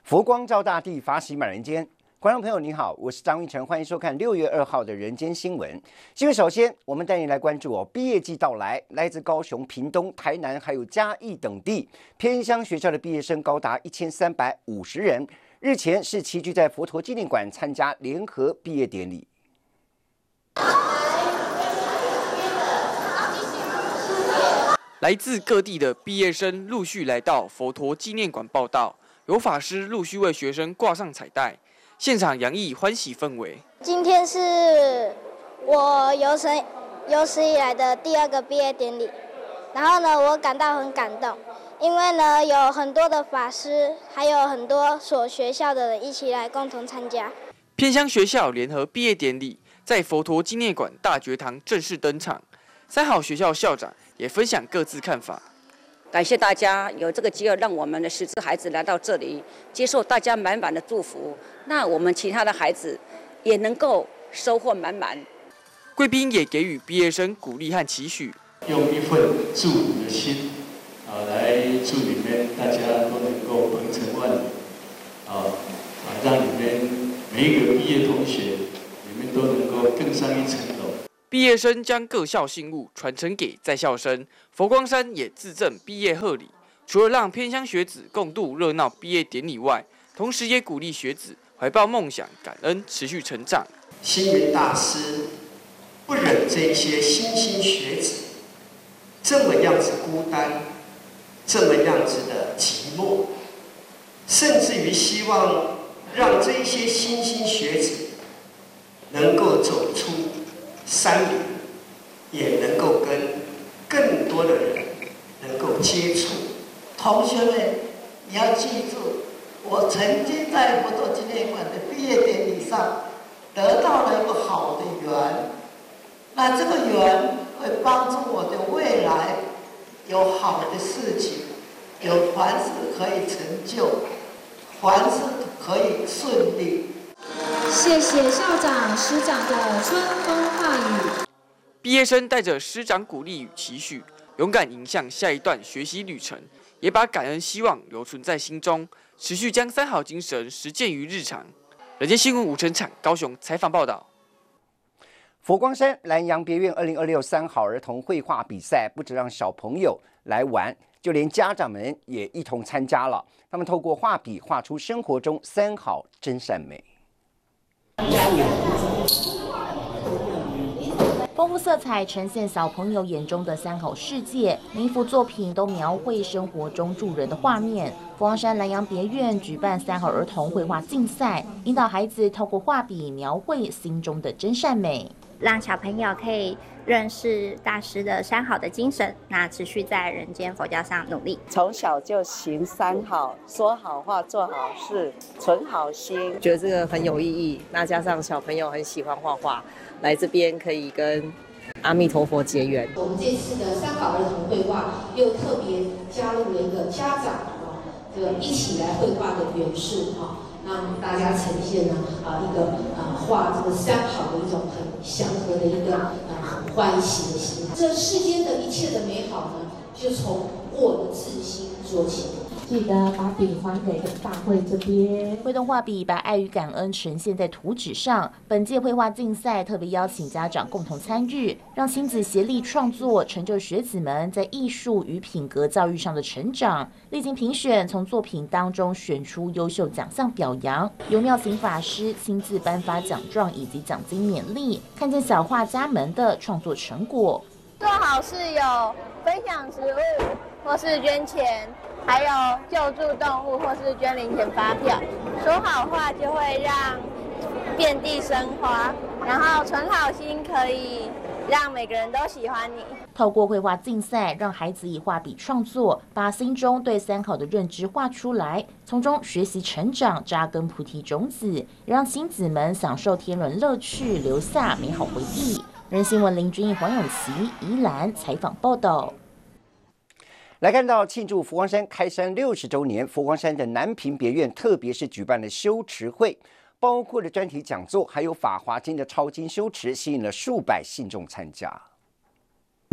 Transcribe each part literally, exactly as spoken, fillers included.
佛光照大地，法喜满人间。观众朋友您好，我是张玉成，欢迎收看六月二号的人间新闻。新闻首先，我们带您来关注哦，毕业季到来，来自高雄、屏东、台南还有嘉义等地偏乡学校的毕业生高达一千三百五十人。日前是齐聚在佛陀纪念馆参加联合毕业典礼。 来自各地的毕业生陆续来到佛陀纪念馆报到，有法师陆续为学生挂上彩带，现场洋溢欢喜氛围。 今天是我有史有史以来的第二个毕业典礼，然后呢，我感到很感动，因为呢有很多的法师，还有很多所学校的人一起来共同参加。 偏乡学校联合毕业典礼在佛陀纪念馆大觉堂正式登场，三好学校校长也分享各自看法。 感谢大家有这个机会，让我们的识字孩子来到这里，接受大家满满的祝福。那我们其他的孩子也能够收获满满。 贵宾也给予毕业生鼓励和期许， 用一份祝福的心，啊，来祝你们大家都能够鹏程万里，啊啊，让你们每一个毕业同学，你们都能够更上一层楼。 毕业生将各校信物传承给在校生，佛光山也自赠毕业贺礼。除了让偏乡学子共度热闹毕业典礼外，同时也鼓励学子怀抱梦想、感恩，持续成长。 星云大师不忍这一些新兴学子这么样子孤单，这么样子的寂寞，甚至于希望让这一些新兴学子能够走出山林，也能够跟更多的人能够接触。 同学们，你要记住，我曾经在佛陀纪念馆的毕业典礼上得到了一个好的缘，那这个缘会帮助我的未来有好的事情，有凡事可以成就，凡事可以顺利。 谢谢校长、师长的春风化雨。 毕业生带着师长鼓励与期许，勇敢迎向下一段学习旅程，也把感恩希望留存在心中，持续将三好精神实践于日常。人间新闻吴成产高雄采访报道。 佛光山南洋别院二零二六三好儿童绘画比赛，不只让小朋友来玩，就连家长们也一同参加了。他们透过画笔画出生活中三好真善美。 丰富色彩呈现小朋友眼中的三好世界，每一幅作品都描绘生活中助人的画面。佛光山南洋别院举办三好儿童绘画竞赛，引导孩子透过画笔描绘心中的真善美， 让小朋友可以认识大师的三好的精神，那持续在人间佛教上努力。 从小就行三好，说好话，做好事，存好心， 觉得这个很有意义。那加上小朋友很喜欢画画，来这边可以跟阿弥陀佛结缘。 我们这次的三好儿童绘画又特别加入了一个家长啊，这个一起来绘画的元素啊，让大家呈现呢啊一个啊画这个三好的一种很祥和的一个啊很欢喜的心。这世间的一切的美好呢，就从我的自心做起。 记得把笔还给大会这边。 挥动画笔，把爱与感恩呈现在图纸上。本届绘画竞赛特别邀请家长共同参与，让亲子协力创作，成就学子们在艺术与品格教育上的成长。历经评选，从作品当中选出优秀奖项表扬，由妙行法师亲自颁发奖状以及奖金勉励，看见小画家们的创作成果。 做好事有分享食物，或是捐钱，还有救助动物，或是捐零钱发票。说好话就会让遍地生花，然后存好心可以让每个人都喜欢你。 透过绘画竞赛，让孩子以画笔创作，把心中对三好的认知画出来，从中学习成长，扎根菩提种子，让亲子们享受天伦乐趣，留下美好回忆。人新闻林君毅、黄永琪宜兰采访报道。 来看到庆祝佛光山开山六十周年，佛光山的南屏别院特别是举办了修持会，包括了专题讲座，还有法华经的抄经修持，吸引了数百信众参加。 每一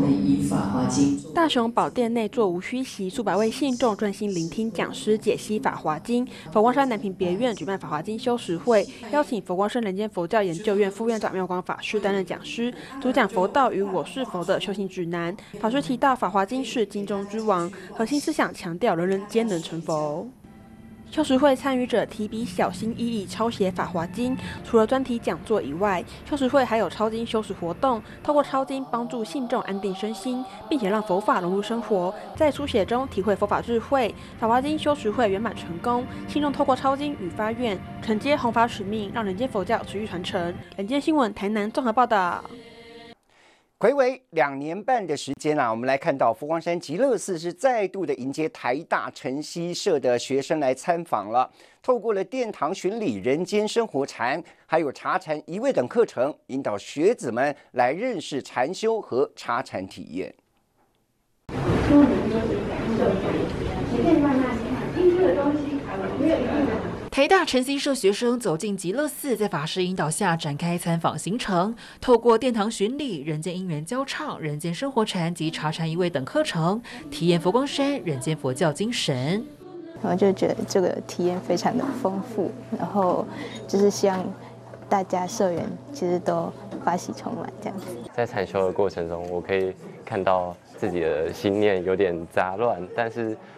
法华经。 大雄宝殿内座无虚席，数百位信众专心聆听讲师解析法华经。佛光山南屏别院举办法华经修持会，邀请佛光山人间佛教研究院副院长妙光法师担任讲师，主讲佛道与我是佛的修行指南。法师提到法华经是经中之王，核心思想强调人人皆能成佛。修持会参与者提笔小心翼翼抄写《法华经》，除了专题讲座以外，修持会还有抄经修持活动，透过抄经帮助信众安定身心，并且让佛法融入生活，在书写中体会佛法智慧。法华经修持会圆满成功，信众透过抄经与发愿，承接弘法使命，让人间佛教持续传承。人间新闻台南综合报道。 睽违两年半的时间啊，我们来看到佛光山极乐寺是再度的迎接台大晨曦社的学生来参访了。透过了殿堂巡礼、人间生活禅，还有茶禅一味等课程，引导学子们来认识禅修和茶禅体验。 你可以慢慢看，进去的东西没有一定的。 台大晨曦社学生走进极乐寺，在法师引导下展开参访行程，透过殿堂巡礼、人间因缘教唱、人间生活禅及茶禅一味等课程，体验佛光山人间佛教精神。 我就觉得这个体验非常的丰富，然后就是希望大家社员其实都法喜充满这样子。 在禅修的过程中，我可以看到自己的心念有点杂乱，但是